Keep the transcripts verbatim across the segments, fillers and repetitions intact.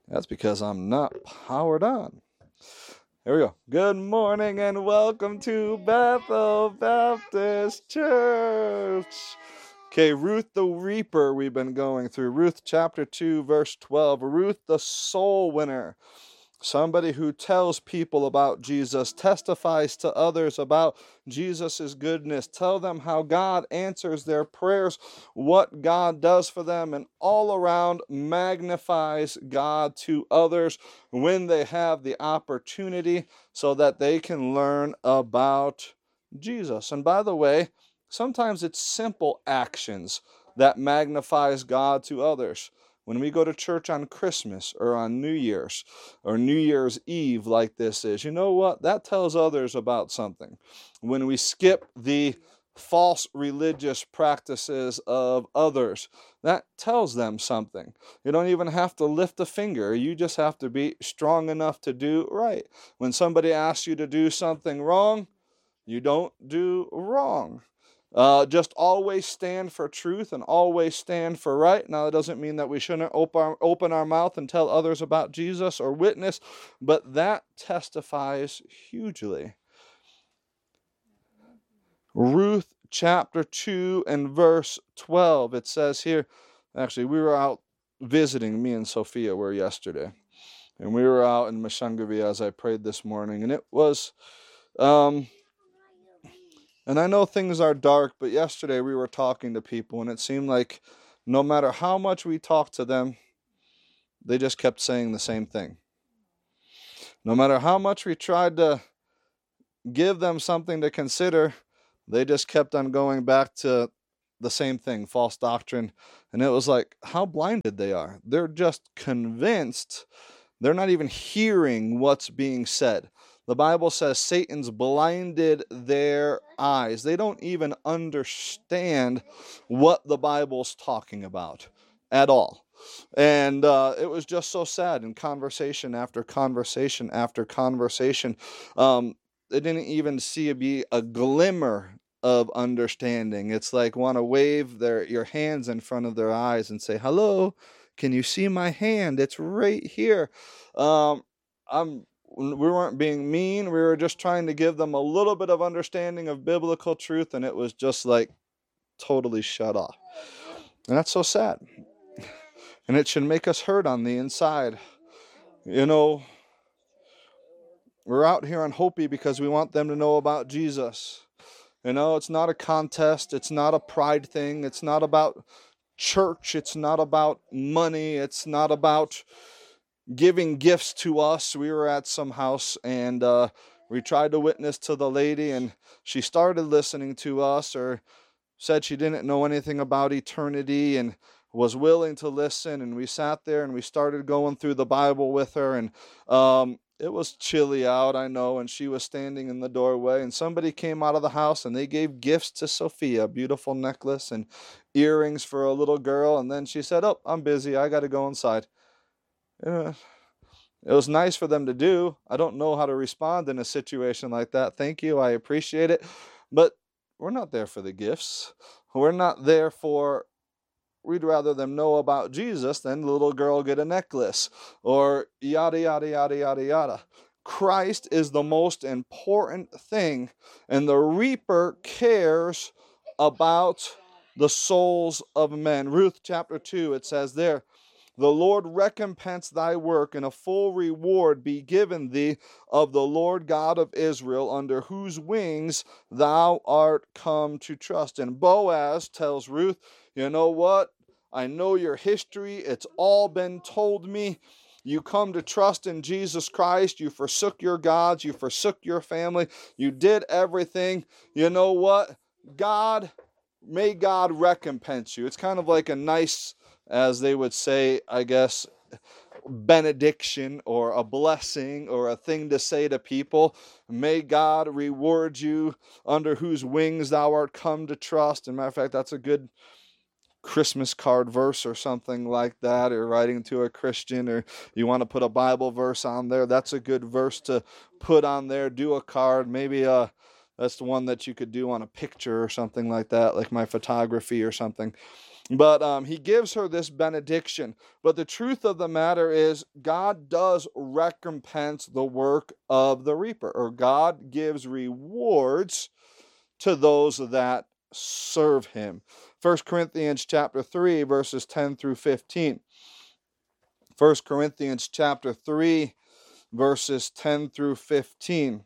That's because I'm not powered on. There we go. Good morning and welcome to Bethel Baptist Church. Okay, Ruth the Reaper we've been going through. Ruth chapter two, verse twelve. Ruth the soul winner. Somebody who tells people about Jesus, testifies to others about Jesus' goodness, tell them how God answers their prayers, what God does for them, and all around magnifies God to others when they have the opportunity so that they can learn about Jesus. And by the way, sometimes it's simple actions that magnifies God to others. When we go to church on Christmas or on New Year's or New Year's Eve like this is, you know what? That tells others about something. When we skip the false religious practices of others, that tells them something. You don't even have to lift a finger. You just have to be strong enough to do right. When somebody asks you to do something wrong, you don't do wrong. Uh, just always stand for truth and always stand for right. Now, that doesn't mean that we shouldn't open our, open our mouth and tell others about Jesus or witness, but that testifies hugely. Ruth chapter two and verse twelve, it says here, actually, we were out visiting, me and Sophia were yesterday, and we were out in Mishangavi as I prayed this morning, and it was... Um, And I know things are dark, but yesterday we were talking to people, and it seemed like no matter how much we talked to them, they just kept saying the same thing. No matter how much we tried to give them something to consider, they just kept on going back to the same thing, false doctrine. And it was like, how blinded they are. They're just convinced. They're not even hearing what's being said. The Bible says Satan's blinded their eyes. They don't even understand what the Bible's talking about at all. And uh, it was just so sad. In conversation after conversation after conversation, um, they didn't even see it be a glimmer of understanding. It's like want to wave their your hands in front of their eyes and say, "Hello, can you see my hand? It's right here." Um, I'm. We weren't being mean. We were just trying to give them a little bit of understanding of biblical truth, and it was just like totally shut off. And that's so sad. And it should make us hurt on the inside. You know, we're out here on Hopi because we want them to know about Jesus. You know, it's not a contest. It's not a pride thing. It's not about church. It's not about money. It's not about giving gifts to us. We were at some house and uh, we tried to witness to the lady, and she started listening to us, or said she didn't know anything about eternity and was willing to listen. And we sat there and we started going through the Bible with her, and um, it was chilly out, I know, and she was standing in the doorway, and somebody came out of the house and they gave gifts to Sophia, a beautiful necklace and earrings for a little girl. And then she said, "Oh, I'm busy. I got to go inside." Uh, it was nice for them to do. I don't know how to respond in a situation like that. Thank you. I appreciate it. But we're not there for the gifts. We're not there for, we'd rather them know about Jesus than the little girl get a necklace or yada, yada, yada, yada, yada. Christ is the most important thing, and the reaper cares about the souls of men. Ruth chapter two, it says there, "The Lord recompense thy work, and a full reward be given thee of the Lord God of Israel, under whose wings thou art come to trust." And Boaz tells Ruth, you know what? I know your history. It's all been told me. You come to trust in Jesus Christ. You forsook your gods. You forsook your family. You did everything. You know what? God, may God recompense you. It's kind of like a nice, as they would say, I guess, benediction or a blessing or a thing to say to people. May God reward you, under whose wings thou art come to trust. As a matter of fact, that's a good Christmas card verse or something like that, or writing to a Christian, or you want to put a Bible verse on there. That's a good verse to put on there. Do a card. Maybe uh, that's the one that you could do on a picture or something like that, like my photography or something. But um, he gives her this benediction. But the truth of the matter is, God does recompense the work of the reaper, or God gives rewards to those that serve him. First Corinthians chapter three, verses ten through fifteen. First Corinthians chapter three, verses ten through fifteen.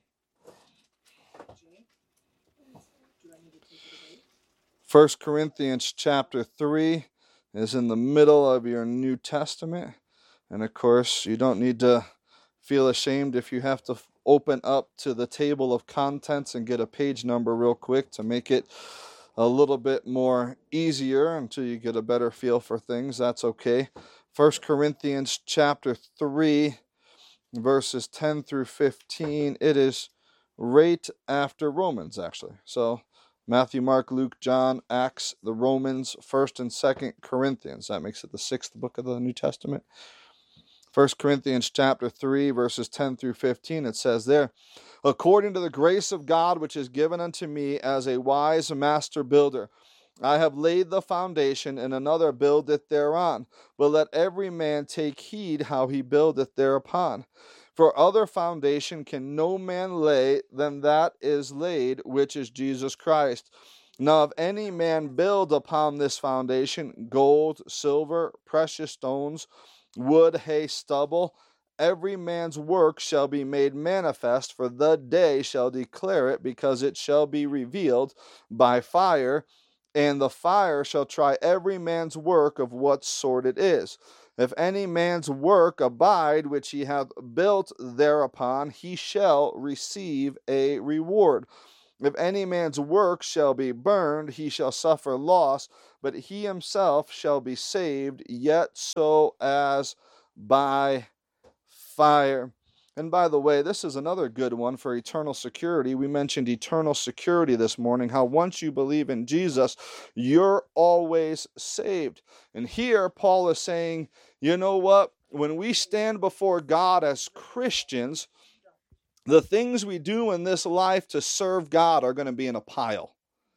First Corinthians chapter three is in the middle of your New Testament. And of course, you don't need to feel ashamed if you have to open up to the table of contents and get a page number real quick to make it a little bit more easier until you get a better feel for things. That's okay. First Corinthians chapter three, verses ten through fifteen. It is right after Romans, actually. So Matthew, Mark, Luke, John, Acts, the Romans, First and Second Corinthians. That makes it the sixth book of the New Testament. First Corinthians chapter three, verses ten through fifteen. It says there, according to the grace of God which is given unto me as a wise master builder, I have laid the foundation, and another buildeth thereon. But let every man take heed how he buildeth thereupon. For other foundation can no man lay than that is laid, which is Jesus Christ. Now if any man build upon this foundation gold, silver, precious stones, wood, hay, stubble, every man's work shall be made manifest, for the day shall declare it, because it shall be revealed by fire, and the fire shall try every man's work of what sort it is. If any man's work abide which he hath built thereupon, he shall receive a reward. If any man's work shall be burned, he shall suffer loss, but he himself shall be saved, yet so as by fire. And by the way, this is another good one for eternal security. We mentioned eternal security this morning, how once you believe in Jesus, you're always saved. And here Paul is saying, you know what? When we stand before God as Christians, the things we do in this life to serve God are going to be in a pile.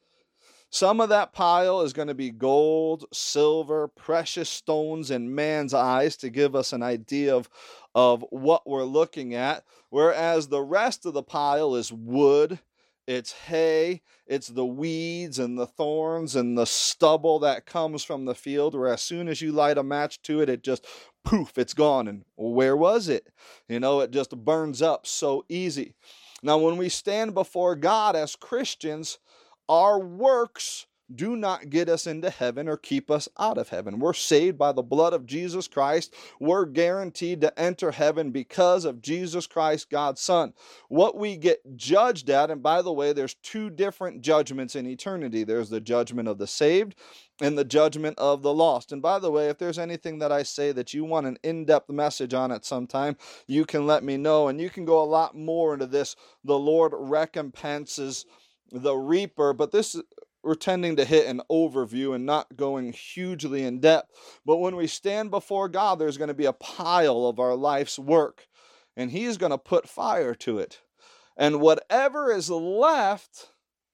Some of that pile is going to be gold, silver, precious stones in man's eyes to give us an idea of, of what we're looking at. Whereas the rest of the pile is wood, it's hay, it's the weeds and the thorns and the stubble that comes from the field, where as soon as you light a match to it, it just poof, it's gone. And where was it? You know, it just burns up so easy. Now, when we stand before God as Christians, our works do not get us into heaven or keep us out of heaven. We're saved by the blood of Jesus Christ. We're guaranteed to enter heaven because of Jesus Christ, God's Son. What we get judged at, and by the way, there's two different judgments in eternity. There's the judgment of the saved and the judgment of the lost. And by the way, if there's anything that I say that you want an in-depth message on at some time, you can let me know. And you can go a lot more into this. The Lord recompenses the reaper, but this we're tending to hit an overview and not going hugely in depth. But when we stand before God, there's going to be a pile of our life's work, and He's going to put fire to it. And whatever is left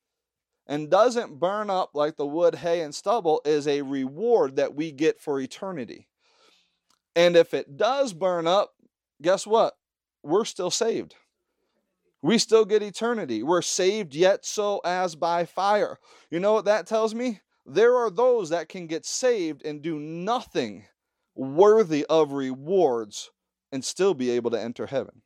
and doesn't burn up like the wood, hay, and stubble is a reward that we get for eternity. And if it does burn up, guess what? We're still saved. We still get eternity. We're saved yet so as by fire. You know what that tells me? There are those that can get saved and do nothing worthy of rewards and still be able to enter heaven.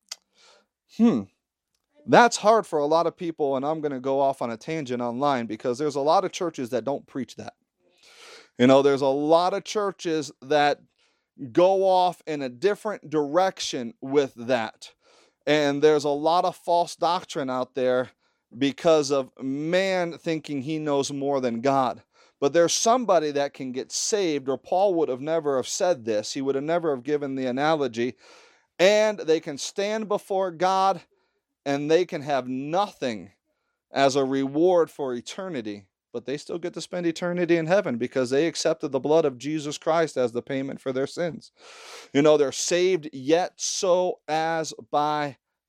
Hmm. That's hard for a lot of people, and I'm going to go off on a tangent online because there's a lot of churches that don't preach that. You know, there's a lot of churches that go off in a different direction with that. And there's a lot of false doctrine out there because of man thinking he knows more than God. But there's somebody that can get saved, or Paul would have never have said this. He would have never have given the analogy. And they can stand before God and they can have nothing as a reward for eternity. But they still get to spend eternity in heaven because they accepted the blood of Jesus Christ as the payment for their sins. You know, they're saved yet so as by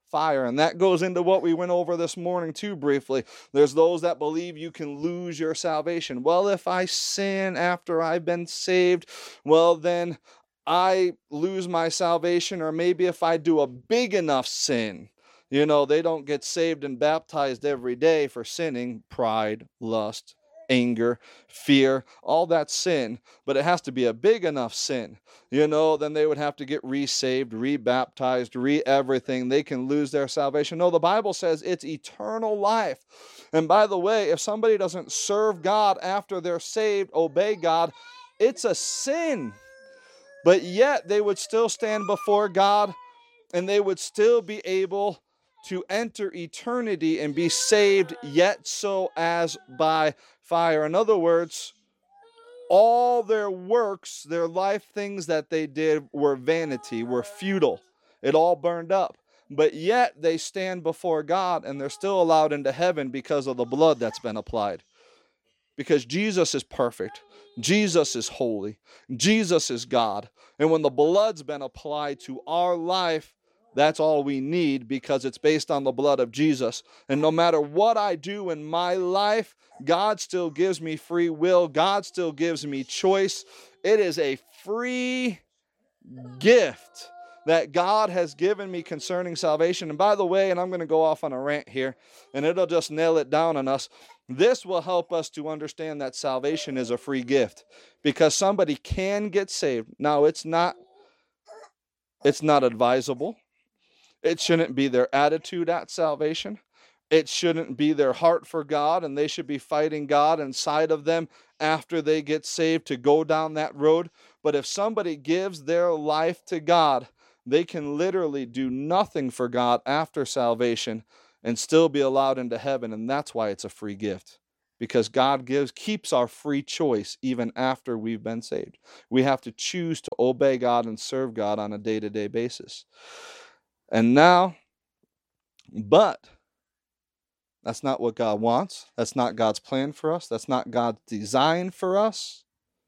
fire. And that goes into what we went over this morning too briefly. There's those that believe you can lose your salvation. Well, if I sin after I've been saved, well, then I lose my salvation. Or maybe if I do a big enough sin, you know, they don't get saved and baptized every day for sinning. Pride, lust, anger, fear, all that sin, but it has to be a big enough sin, you know, then they would have to get re-saved, re-baptized, re-everything. They can lose their salvation. No, the Bible says it's eternal life. And by the way, if somebody doesn't serve God after they're saved, obey God, it's a sin. But yet they would still stand before God and they would still be able to enter eternity and be saved, yet so as by fire. In other words, all their works, their life things that they did were vanity, were futile. It all burned up. But yet they stand before God and they're still allowed into heaven because of the blood that's been applied. Because Jesus is perfect. Jesus is holy. Jesus is God. And when the blood's been applied to our life, that's all we need because it's based on the blood of Jesus. And no matter what I do in my life, God still gives me free will. God still gives me choice. It is a free gift that God has given me concerning salvation. And by the way, and I'm going to go off on a rant here, and it'll just nail it down on us. This will help us to understand that salvation is a free gift because somebody can get saved. Now, it's not, it's not advisable. It shouldn't be their attitude at salvation. It shouldn't be their heart for God, and they should be fighting God inside of them after they get saved to go down that road. But if somebody gives their life to God, they can literally do nothing for God after salvation and still be allowed into heaven, and that's why it's a free gift. Because God gives, keeps our free choice even after we've been saved. We have to choose to obey God and serve God on a day-to-day basis. And now, but that's not what God wants. That's not God's plan for us. That's not God's design for us.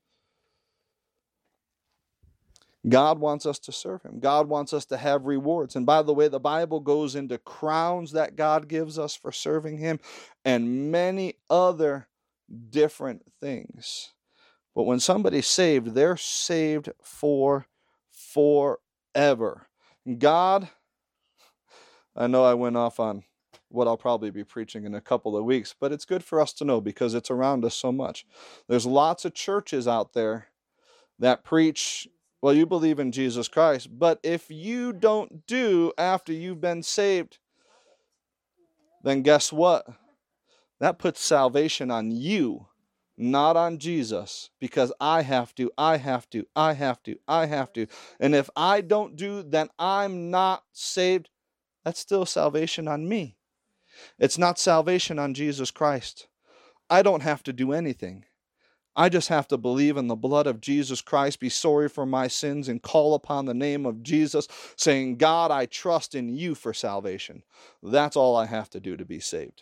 God wants us to serve Him. God wants us to have rewards. And by the way, the Bible goes into crowns that God gives us for serving Him and many other different things. But when somebody's saved, they're saved for forever. God, I know I went off on what I'll probably be preaching in a couple of weeks, but it's good for us to know because it's around us so much. There's lots of churches out there that preach, well, you believe in Jesus Christ, but if you don't do after you've been saved, then guess what? That puts salvation on you, not on Jesus, because I have to, I have to, I have to, I have to. And if I don't do, then I'm not saved. That's still salvation on me. It's not salvation on Jesus Christ. I don't have to do anything. I just have to believe in the blood of Jesus Christ, be sorry for my sins, and call upon the name of Jesus, saying, God, I trust in you for salvation. That's all I have to do to be saved.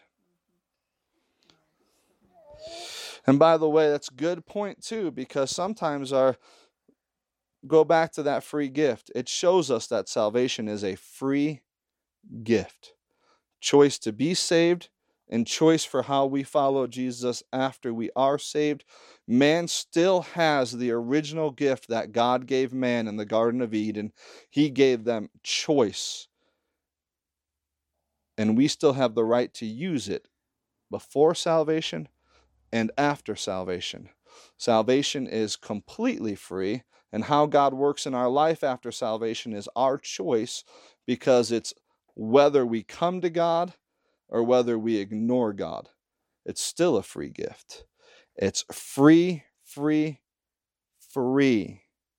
And by the way, that's a good point too, because sometimes our, go back to that free gift. It shows us that salvation is a free gift. Choice to be saved and choice for how we follow Jesus after we are saved. Man still has the original gift that God gave man in the Garden of Eden. He gave them choice. And we still have the right to use it before salvation and after salvation. Salvation is completely free, and how God works in our life after salvation is our choice, because it's whether we come to God or whether we ignore God. It's still a free gift. It's free, free, free.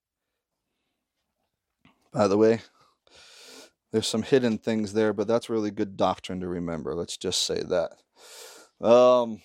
By the way, there's some hidden things there, but that's really good doctrine to remember. Let's just say that. Um,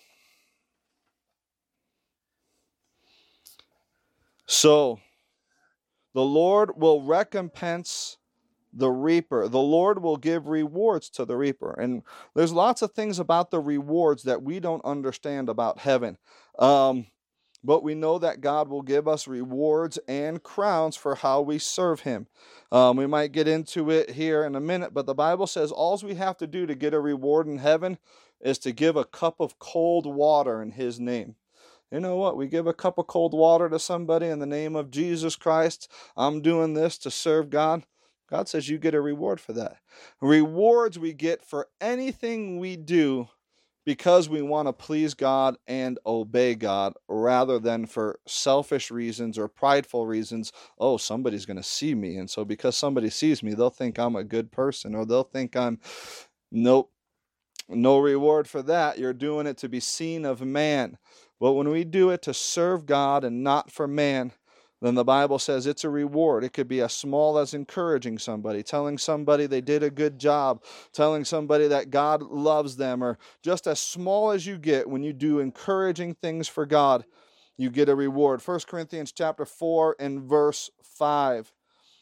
so, the Lord will recompense the reaper. The Lord will give rewards to the reaper. And there's lots of things about the rewards that we don't understand about heaven. Um, but we know that God will give us rewards and crowns for how we serve him. Um, we might get into it here in a minute, but the Bible says all we have to do to get a reward in heaven is to give a cup of cold water in his name. You know what? We give a cup of cold water to somebody in the name of Jesus Christ. I'm doing this to serve God. God says you get a reward for that. Rewards we get for anything we do because we want to please God and obey God rather than for selfish reasons or prideful reasons. Oh, somebody's going to see me. And so because somebody sees me, they'll think I'm a good person, or they'll think I'm, nope, no reward for that. You're doing it to be seen of man. But when we do it to serve God and not for man, then the Bible says it's a reward. It could be as small as encouraging somebody, telling somebody they did a good job, telling somebody that God loves them, or just as small as you get when you do encouraging things for God, you get a reward. First Corinthians chapter four and verse five.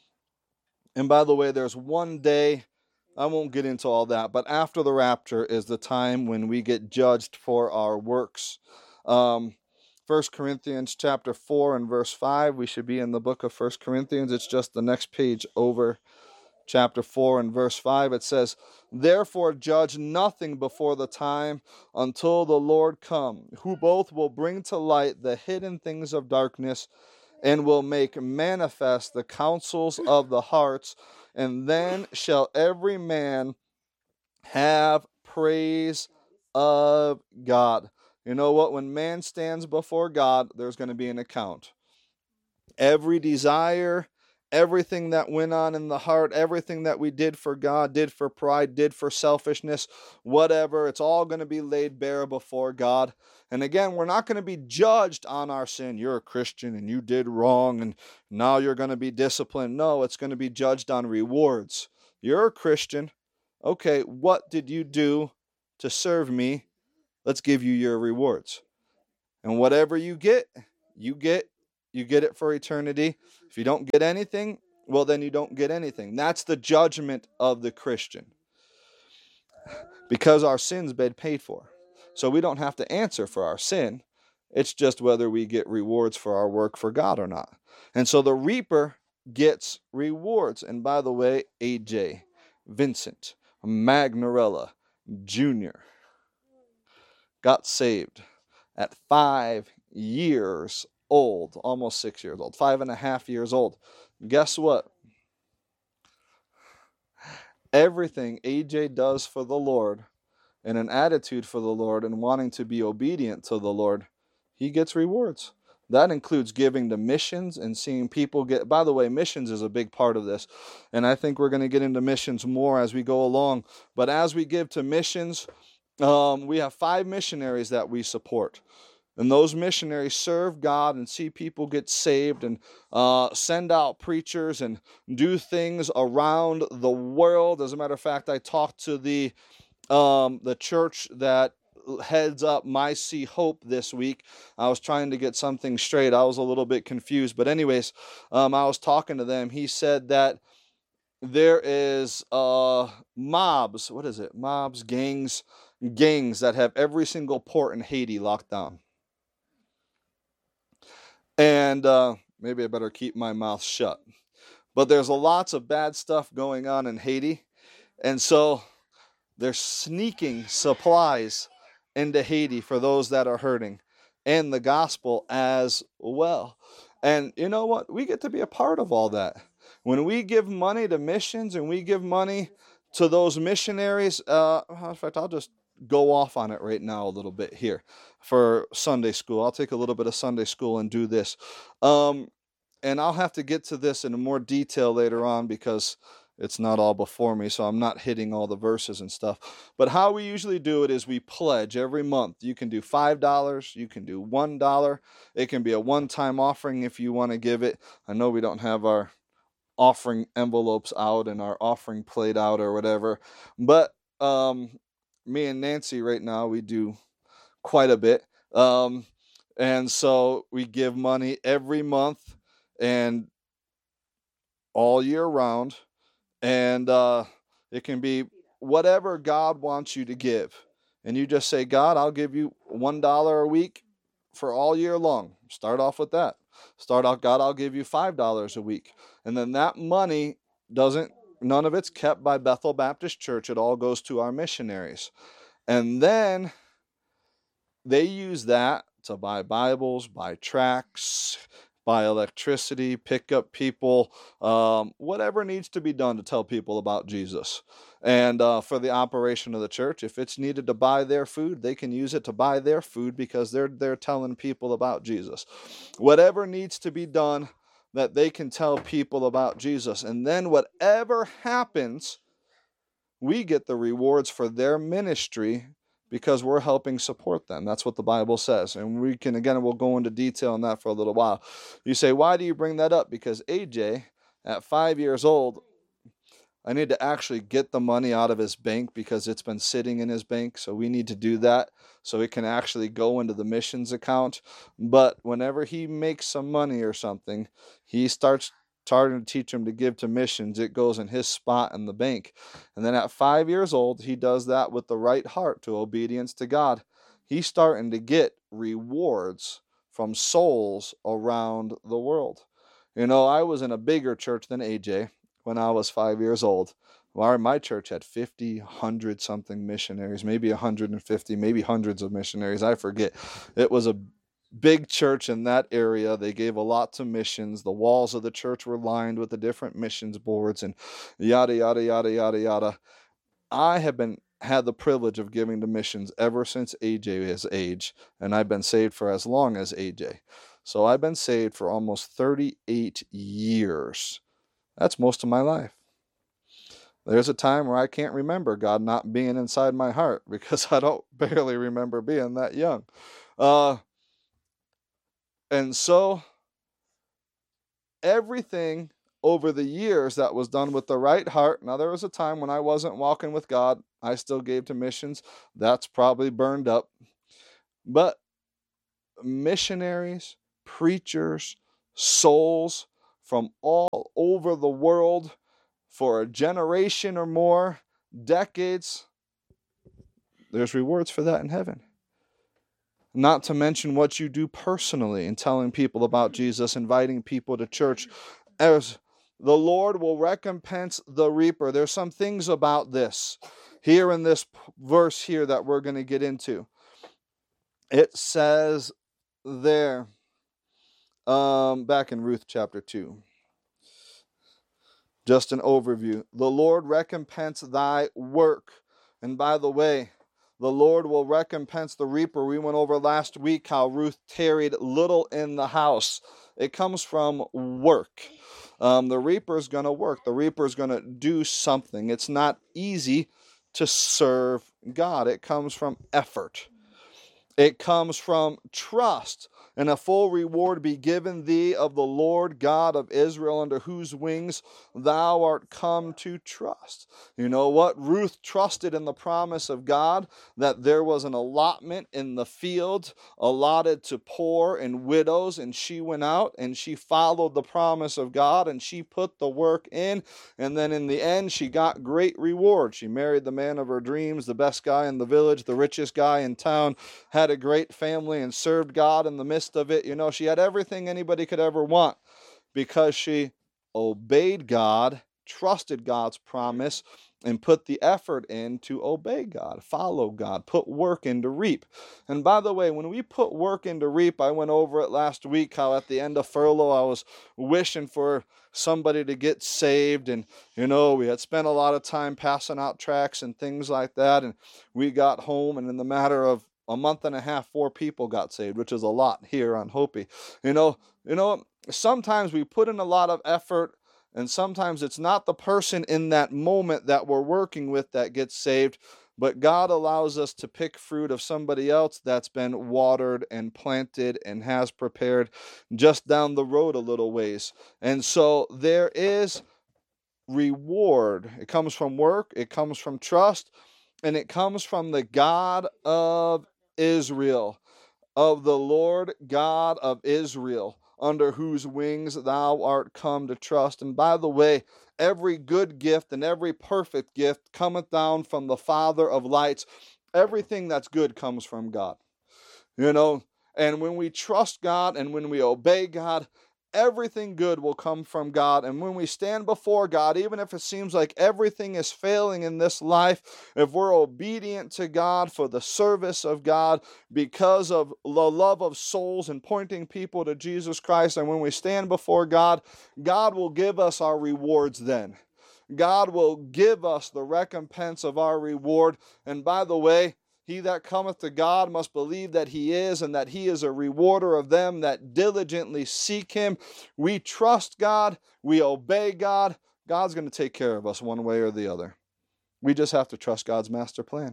And by the way, there's one day, I won't get into all that, but after the rapture is the time when we get judged for our works. Um, First Corinthians chapter four and verse five. We should be in the book of First Corinthians. It's just the next page over. Chapter four and verse five. It says, "Therefore judge nothing before the time until the Lord come, who both will bring to light the hidden things of darkness and will make manifest the counsels of the hearts. And then shall every man have praise of God." You know what? When man stands before God, there's going to be an account. Every desire, everything that went on in the heart, everything that we did for God, did for pride, did for selfishness, whatever, it's all going to be laid bare before God. And again, we're not going to be judged on our sin. You're a Christian and you did wrong and now you're going to be disciplined. No, it's going to be judged on rewards. You're a Christian. Okay, what did you do to serve me? Let's give you your rewards. And whatever you get, you get, you get it for eternity. If you don't get anything, well, then you don't get anything. That's the judgment of the Christian. Because our sin's been paid for. So we don't have to answer for our sin. It's just whether we get rewards for our work for God or not. And so the reaper gets rewards. And by the way, A J, Vincent, Magnarella, Junior got saved at five years old, almost six years old, five and a half years old. Guess what? Everything A J does for the Lord and an attitude for the Lord and wanting to be obedient to the Lord, he gets rewards. That includes giving to missions and seeing people get... By the way, missions is a big part of this. And I think we're going to get into missions more as we go along. But as we give to missions, um, we have five missionaries that we support. And those missionaries serve God and see people get saved and uh, send out preachers and do things around the world. As a matter of fact, I talked to the um, the church that heads up My See Hope this week. I was trying to get something straight. I was a little bit confused. But anyways, um, I was talking to them. He said that there is uh, mobs. What is it? Mobs, gangs, gangs that have every single port in Haiti locked down. And uh, maybe I better keep my mouth shut. But there's a lots of bad stuff going on in Haiti. And so they're sneaking supplies into Haiti for those that are hurting. And the gospel as well. And you know what? We get to be a part of all that. When we give money to missions and we give money to those missionaries, uh, in fact, I'll just go off on it right now a little bit here for Sunday school. I'll take a little bit of Sunday school and do this. Um, and I'll have to get to this in more detail later on because it's not all before me, so I'm not hitting all the verses and stuff. But how we usually do it is we pledge every month. You can do five dollars. You can do one dollar. It can be a one-time offering if you want to give it. I know we don't have our offering envelopes out and our offering plate out or whatever. But um, me and Nancy right now, we do quite a bit. Um, and so we give money every month and all year round. And uh, it can be whatever God wants you to give. And you just say, God, I'll give you one dollar a week. for all year long. Start off with that. Start out, God, I'll give you five dollars a week. And then that money doesn't, none of it's kept by Bethel Baptist Church. It all goes to our missionaries. And then they use that to buy Bibles, buy tracts, buy electricity, pick up people, um, whatever needs to be done to tell people about Jesus. And uh, for the operation of the church, if it's needed to buy their food, they can use it to buy their food because they're they're telling people about Jesus. Whatever needs to be done that they can tell people about Jesus. And then whatever happens, we get the rewards for their ministry because we're helping support them. That's what the Bible says. And we can, again, we'll go into detail on that for a little while. You say, why do you bring that up? Because A J, at five years old, I need to actually get the money out of his bank because it's been sitting in his bank. So we need to do that so it can actually go into the missions account. But whenever he makes some money or something, he starts starting to teach him to give to missions. It goes in his spot in the bank. And then at five years old, he does that with the right heart to obedience to God. He's starting to get rewards from souls around the world. You know, I was in a bigger church than A J when I was five years old. Well, my church had fifty, one hundred something missionaries, maybe one hundred fifty, maybe hundreds of missionaries. I forget. It was a big church in that area. They gave a lot to missions. The walls of the church were lined with the different missions boards and yada, yada, yada, yada, yada. I have been had the privilege of giving to missions ever since A J's age, and I've been saved for as long as A J. So I've been saved for almost thirty-eight years. That's most of my life. There's a time where I can't remember God not being inside my heart because I don't barely remember being that young. Uh, And so everything over the years that was done with the right heart. Now, there was a time when I wasn't walking with God. I still gave to missions. That's probably burned up. But missionaries, preachers, souls from all over the world for a generation or more, decades, there's rewards for that in heaven. Not to mention what you do personally in telling people about Jesus, inviting people to church. As the Lord will recompense the reaper. There's some things about this here in this verse here that we're going to get into. It says there, um, back in Ruth chapter two, just an overview. The Lord recompense thy work. And by the way, the Lord will recompense the reaper. We went over last week how Ruth tarried little in the house. It comes from work. Um, the reaper is going to work. The reaper is going to do something. It's not easy to serve God. It comes from effort. It comes from trust. And a full reward be given thee of the Lord God of Israel, under whose wings thou art come to trust. You know what? Ruth trusted in the promise of God that there was an allotment in the field allotted to poor and widows, and she went out and she followed the promise of God and she put the work in, and then in the end she got great reward. She married the man of her dreams, the best guy in the village, the richest guy in town, had a great family and served God in the midst of it. You know, she had everything anybody could ever want because she obeyed God, trusted God's promise, and put the effort in to obey God, follow God, put work in to reap. And by the way, when we put work in to reap, I went over it last week, how at the end of furlough, I was wishing for somebody to get saved. And, you know, we had spent a lot of time passing out tracts and things like that. And we got home, and in the matter of a month and a half, four people got saved, which is a lot here on Hopi. You know, you know, sometimes we put in a lot of effort, and sometimes it's not the person in that moment that we're working with that gets saved, but God allows us to pick fruit of somebody else that's been watered and planted and has prepared just down the road a little ways. And so there is reward. It comes from work, it comes from trust, and it comes from the God of Israel, of the Lord God of Israel, under whose wings thou art come to trust. And by the way, every good gift and every perfect gift cometh down from the Father of lights. Everything that's good comes from God. You know, And when we trust God and when we obey God, everything good will come from God. And when we stand before God, even if it seems like everything is failing in this life, if we're obedient to God for the service of God, because of the love of souls and pointing people to Jesus Christ, and when we stand before God, God will give us our rewards then. God will give us the recompense of our reward. And by the way, he that cometh to God must believe that he is, and that he is a rewarder of them that diligently seek him. We trust God. We obey God. God's going to take care of us one way or the other. We just have to trust God's master plan.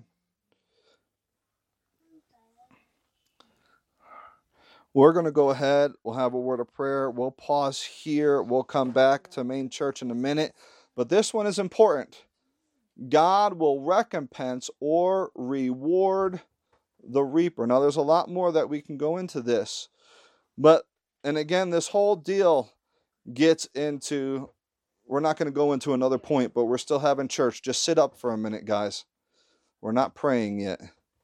We're going to go ahead. We'll have a word of prayer. We'll pause here. We'll come back to main church in a minute. But this one is important. God will recompense or reward the reaper. Now, there's a lot more that we can go into this. But, and again, this whole deal gets into, we're not going to go into another point, but we're still having church. Just sit up for a minute, guys. We're not praying yet.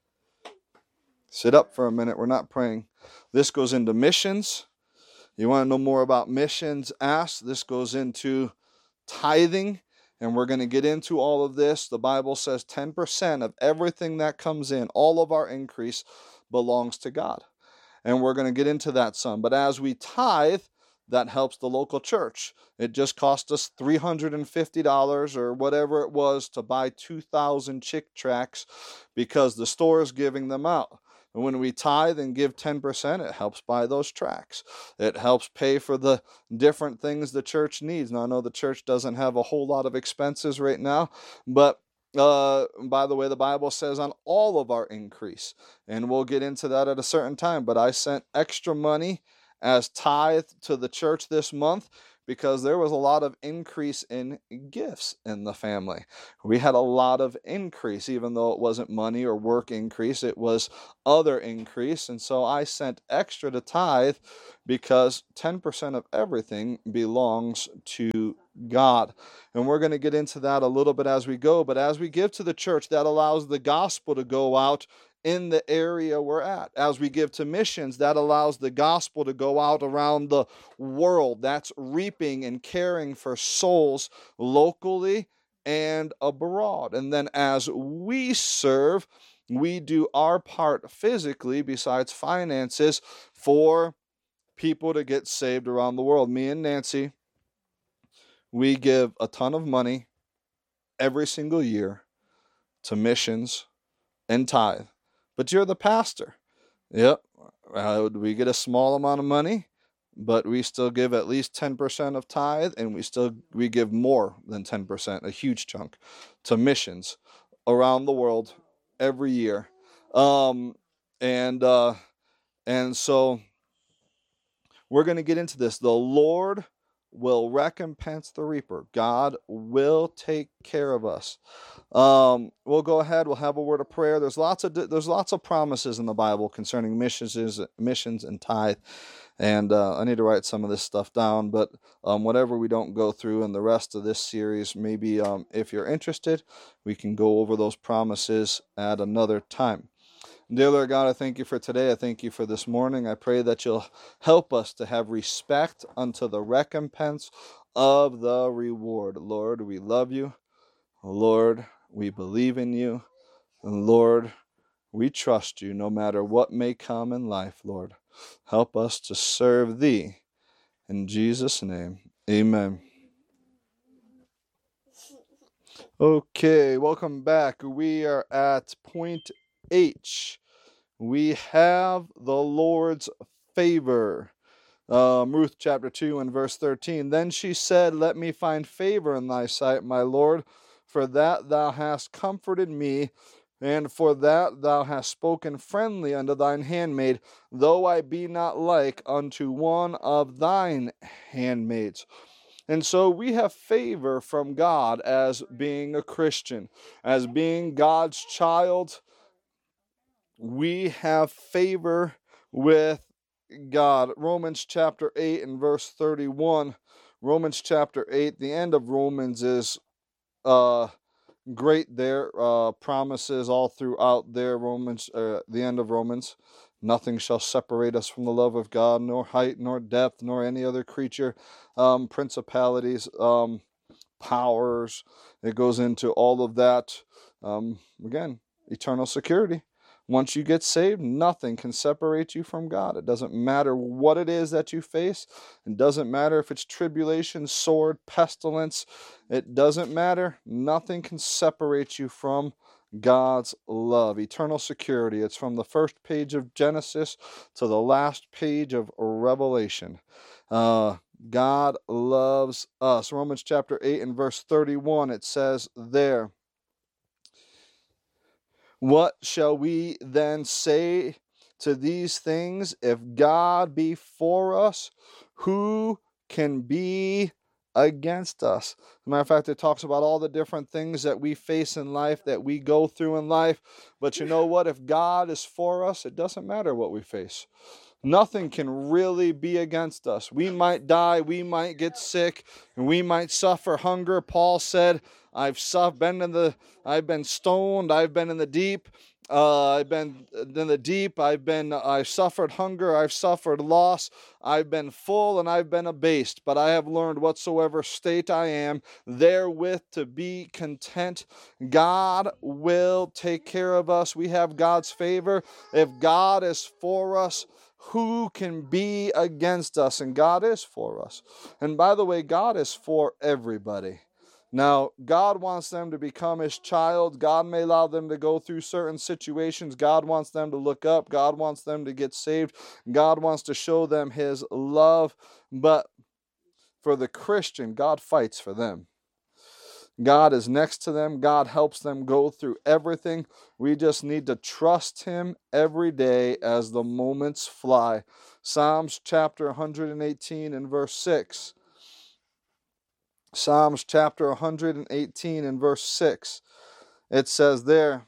Sit up for a minute. We're not praying. This goes into missions. You want to know more about missions? Ask. This goes into tithing. And we're going to get into all of this. The Bible says ten percent of everything that comes in, all of our increase, belongs to God. And we're going to get into that some. But as we tithe, that helps the local church. It just cost us three hundred fifty dollars or whatever it was to buy two thousand Chick tracts because the store is giving them out. And when we tithe and give ten percent, it helps buy those tracts. It helps pay for the different things the church needs. Now, I know the church doesn't have a whole lot of expenses right now, but uh, by the way, the Bible says on all of our increase. And we'll get into that at a certain time. But I sent extra money as tithe to the church this month because there was a lot of increase in gifts in the family. We had a lot of increase, even though it wasn't money or work increase, it was other increase. And so I sent extra to tithe because ten percent of everything belongs to God. And we're going to get into that a little bit as we go. But as we give to the church, that allows the gospel to go out in the area we're at. As we give to missions, that allows the gospel to go out around the world. That's reaping and caring for souls locally and abroad. And then as we serve, we do our part physically, besides finances, for people to get saved around the world. Me and Nancy, we give a ton of money every single year to missions and tithe. But you're the pastor. Yep. Uh, we get a small amount of money, but we still give at least ten percent of tithe, and we still we give more than ten percent, a huge chunk, to missions around the world every year. Um, and uh, and so we're going to get into this. The Lord will recompense the reaper. God will take care of us. Um, we'll go ahead. We'll have a word of prayer. There's lots of there's lots of promises in the Bible concerning missions, missions and tithe. And uh, I need to write some of this stuff down. But um, whatever we don't go through in the rest of this series, maybe um, if you're interested, we can go over those promises at another time. Dear Lord God, I thank you for today. I thank you for this morning. I pray that you'll help us to have respect unto the recompense of the reward. Lord, we love you. Lord, we believe in you. And Lord, we trust you no matter what may come in life, Lord. Help us to serve thee. In Jesus' name, amen. Okay, welcome back. We are at point H. We have the Lord's favor. Um, Ruth chapter two and verse thirteen. Then she said, let me find favor in thy sight, my Lord, for that thou hast comforted me, and for that thou hast spoken friendly unto thine handmaid, though I be not like unto one of thine handmaids. And so we have favor from God as being a Christian, as being God's child. We have favor with God. Romans chapter eight and verse thirty-one. Romans chapter eight, the end of Romans is uh, great there. Uh, promises all throughout there, Romans, uh, the end of Romans. Nothing shall separate us from the love of God, nor height, nor depth, nor any other creature, um, principalities, um, powers. It goes into all of that. Um, again, eternal security. Once you get saved, nothing can separate you from God. It doesn't matter what it is that you face. It doesn't matter if it's tribulation, sword, pestilence. It doesn't matter. Nothing can separate you from God's love. Eternal security. It's from the first page of Genesis to the last page of Revelation. Uh, God loves us. Romans chapter eight and verse thirty-one, it says there, "What shall we then say to these things? If God be for us, who can be against us?" As a matter of fact, it talks about all the different things that we face in life, that we go through in life. But you know what? If God is for us, it doesn't matter what we face. Nothing can really be against us. We might die, we might get sick, and we might suffer hunger. Paul said, I've been in the, I've been stoned, I've been in the deep, uh, I've been in the deep, I've been, I've suffered hunger, I've suffered loss, I've been full and I've been abased, but I have learned whatsoever state I am, therewith to be content. God will take care of us. We have God's favor. If God is for us, who can be against us? And God is for us. And by the way, God is for everybody. Now, God wants them to become His child. God may allow them to go through certain situations. God wants them to look up. God wants them to get saved. God wants to show them His love. But for the Christian, God fights for them. God is next to them. God helps them go through everything. We just need to trust Him every day as the moments fly. Psalms chapter one hundred eighteen and verse six. Psalms chapter one hundred eighteen and verse six. It says there,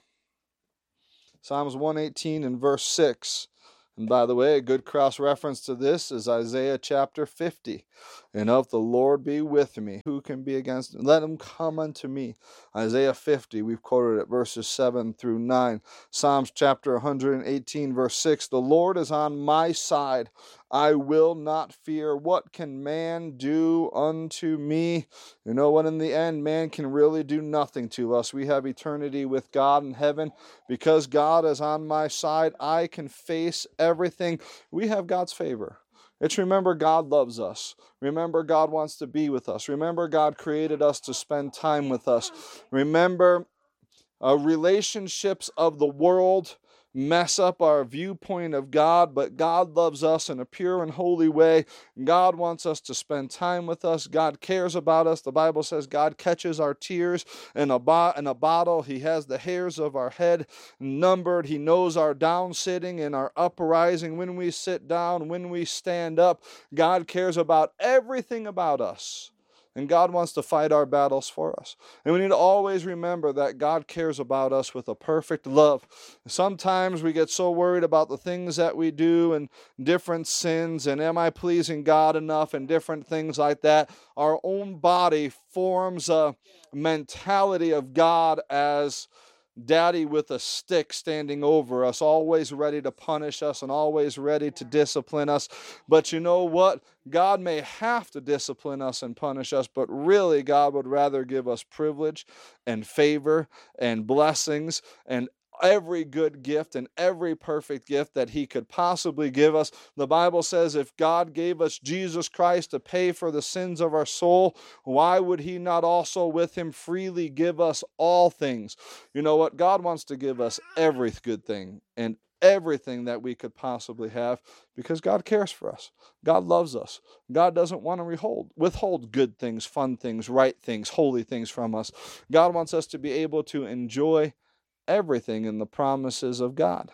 Psalms one eighteen and verse six. And by the way, a good cross-reference to this is Isaiah chapter fifty. And if the Lord be with me, who can be against me? Let him come unto me. Isaiah fifty, we've quoted it, verses seven through nine. Psalms chapter one hundred eighteen, verse six. The Lord is on my side. I will not fear. What can man do unto me? You know what? In the end, man can really do nothing to us. We have eternity with God in heaven. Because God is on my side, I can face everything. We have God's favor. It's remember God loves us. Remember God wants to be with us. Remember God created us to spend time with us. Remember uh, relationships of the world mess up our viewpoint of God, but God loves us in a pure and holy way. God wants us to spend time with us. God cares about us. The Bible says God catches our tears in a, bo- in a bottle. He has the hairs of our head numbered. He knows our down sitting and our uprising. When we sit down, when we stand up, God cares about everything about us. And God wants to fight our battles for us. And we need to always remember that God cares about us with a perfect love. Sometimes we get so worried about the things that we do and different sins and am I pleasing God enough and different things like that. Our own body forms a mentality of God as Daddy with a stick standing over us, always ready to punish us and always ready to discipline us. But you know what? God may have to discipline us and punish us, but really God would rather give us privilege and favor and blessings and every good gift and every perfect gift that He could possibly give us. The Bible says if God gave us Jesus Christ to pay for the sins of our soul, why would He not also with Him freely give us all things? You know what? God wants to give us every good thing and everything that we could possibly have because God cares for us. God loves us. God doesn't want to withhold, withhold good things, fun things, right things, holy things from us. God wants us to be able to enjoy everything in the promises of God.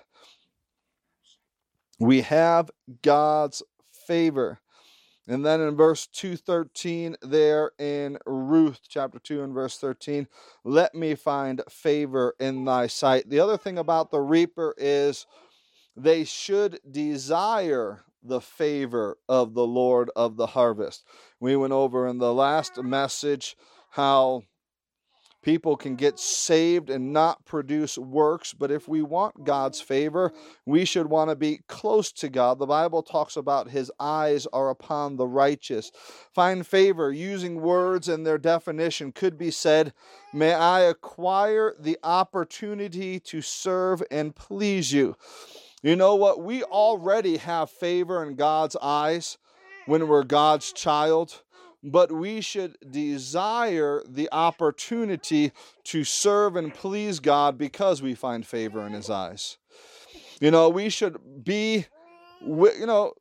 We have God's favor. And then in verse two thirteen there in Ruth chapter two and verse thirteen, let me find favor in thy sight. The other thing about the reaper is they should desire the favor of the Lord of the harvest. We went over in the last message how People can get saved and not produce works, but if we want God's favor, we should want to be close to God. The Bible talks about his eyes are upon the righteous. Find favor, using words in their definition, could be said, may I acquire the opportunity to serve and please you. You know what? We already have favor in God's eyes when we're God's child, but we should desire the opportunity to serve and please God because we find favor in his eyes. You know, we should be, you know,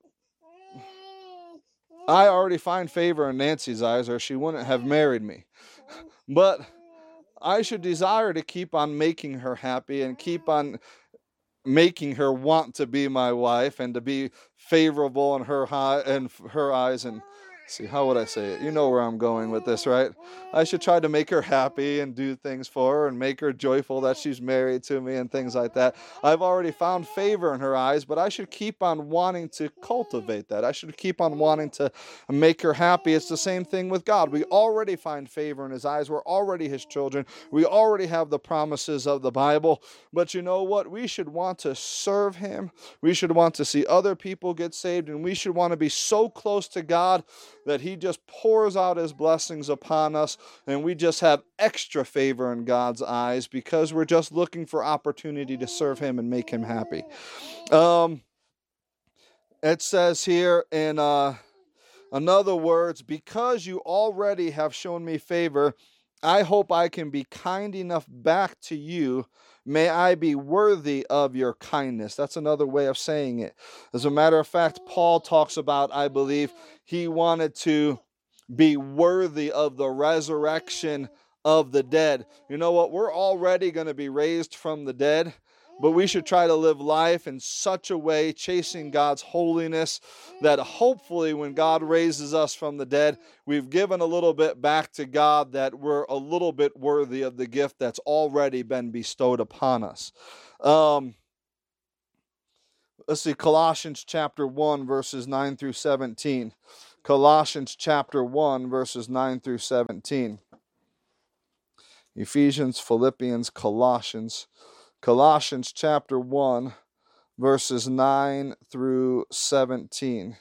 I already find favor in Nancy's eyes or she wouldn't have married me. But I should desire to keep on making her happy and keep on making her want to be my wife and to be favorable in her high and her eyes. And see, how would I say it? You know where I'm going with this, right? I should try to make her happy and do things for her and make her joyful that she's married to me and things like that. I've already found favor in her eyes, but I should keep on wanting to cultivate that. I should keep on wanting to make her happy. It's the same thing with God. We already find favor in his eyes. We're already his children. We already have the promises of the Bible. But you know what? We should want to serve him. We should want to see other people get saved, and we should want to be so close to God that he just pours out his blessings upon us, and we just have extra favor in God's eyes because we're just looking for opportunity to serve him and make him happy. Um, it says here in uh, in other words, because you already have shown me favor, I hope I can be kind enough back to you. May I be worthy of your kindness. That's another way of saying it. As a matter of fact, Paul talks about, I believe, he wanted to be worthy of the resurrection of the dead. You know what? We're already going to be raised from the dead, but we should try to live life in such a way, chasing God's holiness, that hopefully when God raises us from the dead, we've given a little bit back to God, that we're a little bit worthy of the gift that's already been bestowed upon us. Um, let's see, Colossians chapter one, verses nine through seventeen. Colossians chapter one, verses nine through seventeen. Ephesians, Philippians, Colossians. Colossians chapter one, verses nine through seventeen.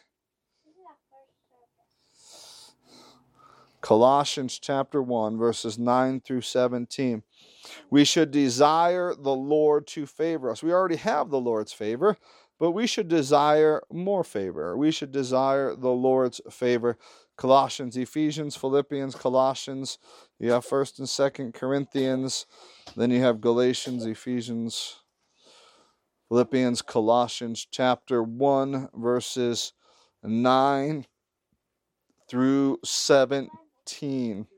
Colossians chapter one, verses nine through seventeen. We should desire the Lord to favor us. We already have the Lord's favor, but we should desire more favor. We should desire the Lord's favor. Colossians, Ephesians, Philippians, Colossians. You have First and Second Corinthians. Then you have Galatians, Ephesians, Philippians, Colossians, chapter one, verses nine through seventeen.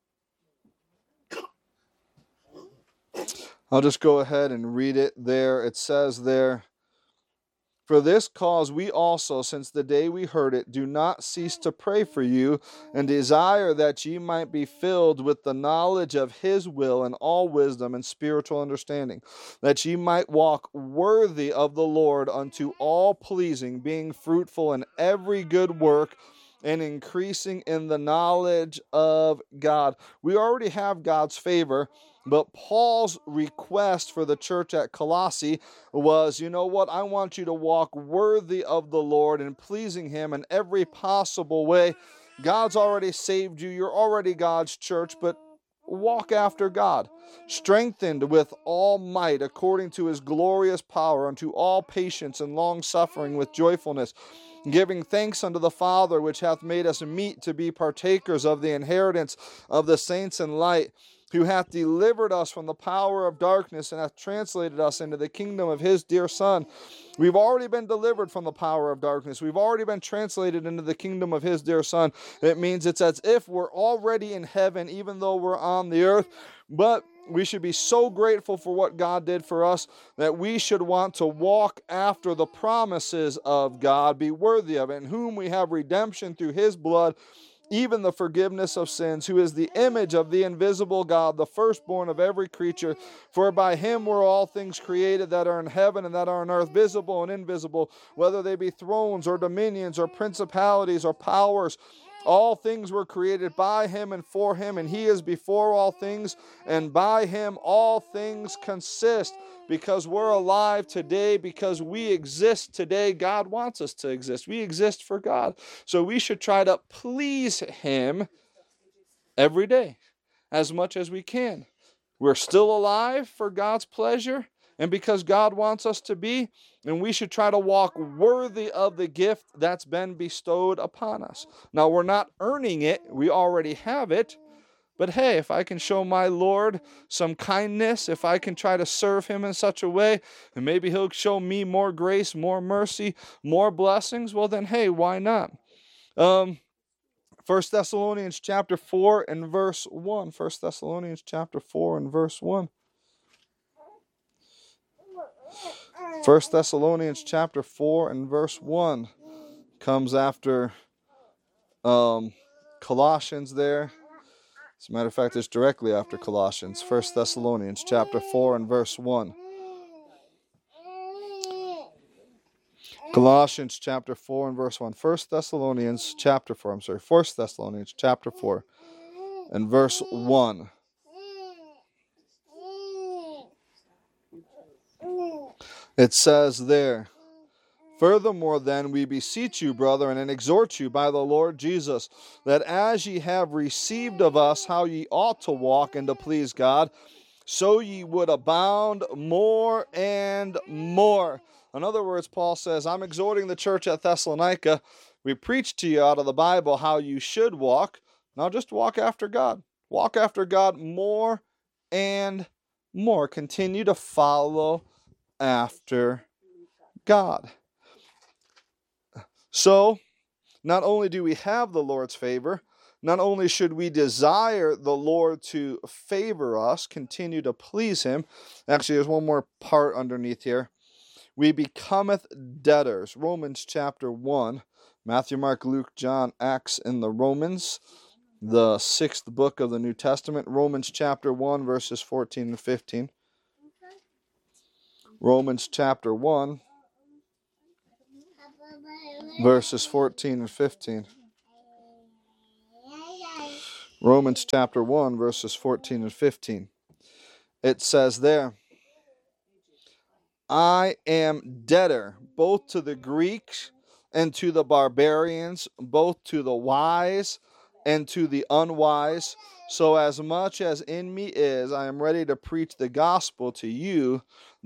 I'll just go ahead and read it there. It says there, for this cause we also, since the day we heard it, do not cease to pray for you, and desire that ye might be filled with the knowledge of his will and all wisdom and spiritual understanding, that ye might walk worthy of the Lord unto all pleasing, being fruitful in every good work, and increasing in the knowledge of God. We already have God's favor, but Paul's request for the church at Colossae was, you know what, I want you to walk worthy of the Lord and pleasing him in every possible way. God's already saved you. You're already God's church, but walk after God, strengthened with all might according to his glorious power, unto all patience and long suffering with joyfulness, giving thanks unto the Father, which hath made us meet to be partakers of the inheritance of the saints in light, who hath delivered us from the power of darkness and hath translated us into the kingdom of his dear Son. We've already been delivered from the power of darkness. We've already been translated into the kingdom of his dear Son. It means it's as if we're already in heaven, even though we're on the earth. But we should be so grateful for what God did for us that we should want to walk after the promises of God, be worthy of it, in whom we have redemption through his blood, even the forgiveness of sins, who is the image of the invisible God, the firstborn of every creature. For by him were all things created that are in heaven and that are on earth, visible and invisible, whether they be thrones or dominions or principalities or powers. All things were created by him and for him, and he is before all things, and by him all things consist. Because we're alive today, because we exist today, God wants us to exist. We exist for God. So we should try to please him every day as much as we can. We're still alive for God's pleasure and because God wants us to be, and we should try to walk worthy of the gift that's been bestowed upon us. Now, we're not earning it. We already have it. But hey, if I can show my Lord some kindness, if I can try to serve him in such a way, and maybe he'll show me more grace, more mercy, more blessings, well then, hey, why not? Um, First Thessalonians chapter four and verse one. First Thessalonians chapter four and verse one. First Thessalonians chapter four and verse one comes after um, Colossians there. As a matter of fact, it's directly after Colossians. First Thessalonians chapter four and verse one. Colossians chapter four and verse one. First Thessalonians chapter four. I'm sorry. First Thessalonians chapter four and verse one. It says there, "Furthermore then we beseech you, brethren, and exhort you by the Lord Jesus, that as ye have received of us how ye ought to walk and to please God, so ye would abound more and more." In other words, Paul says, I'm exhorting the church at Thessalonica. We preach to you out of the Bible how you should walk. Now just walk after God. Walk after God more and more. Continue to follow after God. So, not only do we have the Lord's favor, not only should we desire the Lord to favor us, continue to please him. Actually, there's one more part underneath here. We becometh debtors. Romans chapter one. Matthew, Mark, Luke, John, Acts, and the Romans. The sixth book of the New Testament. Romans chapter one, verses fourteen and fifteen. Romans chapter one, verses fourteen and fifteen. Romans chapter one, verses fourteen and fifteen. It says there, I am debtor both to the Greeks and to the barbarians, both to the wise and to the unwise. So as much as in me is, I am ready to preach the gospel to you